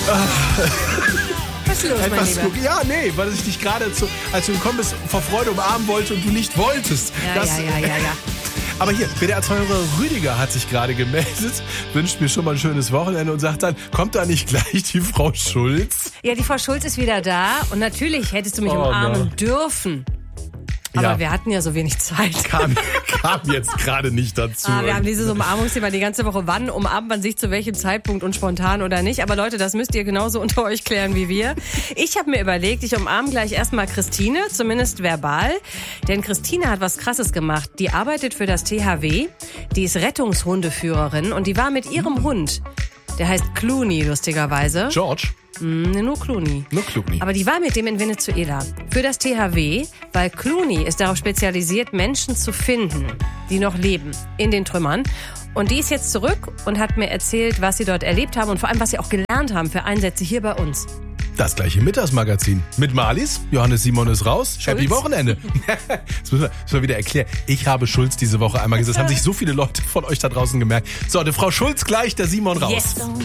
Was ist los, mein Lieber? Ja, nee, weil ich dich gerade, als du gekommen bist, vor Freude umarmen wollte und du nicht wolltest. Ja. Aber hier, WDR-2-Hörer Rüdiger hat sich gerade gemeldet, wünscht mir schon mal ein schönes Wochenende und sagt dann, kommt da nicht gleich die Frau Schulz? Ja, die Frau Schulz ist wieder da und natürlich hättest du mich umarmen dürfen. Aber wir hatten ja so wenig Zeit. Kam jetzt gerade nicht dazu. Wir haben dieses Umarmungsthema die ganze Woche. Wann umarmt man sich zu welchem Zeitpunkt und spontan oder nicht? Aber Leute, das müsst ihr genauso unter euch klären wie wir. Ich habe mir überlegt, ich umarme gleich erstmal Christine, zumindest verbal. Denn Christine hat was Krasses gemacht. Die arbeitet für das THW. Die ist Rettungshundeführerin und die war mit ihrem Hund. Der heißt Clooney, lustigerweise. George? Nur Clooney. Nur Clooney. Aber die war mit dem in Venezuela. Für das THW, weil Clooney ist darauf spezialisiert, Menschen zu finden, die noch leben, in den Trümmern. Und die ist jetzt zurück und hat mir erzählt, was sie dort erlebt haben und vor allem, was sie auch gelernt haben für Einsätze hier bei uns. Das gleiche Mittagsmagazin. Mit Marlies, Johannes Simon ist raus. Schulz. Happy Wochenende. Das müssen wir wieder erklären. Ich habe Schulz diese Woche einmal gesagt. Das haben sich so viele Leute von euch da draußen gemerkt. So, die Frau Schulz gleich, der Simon raus. Yes.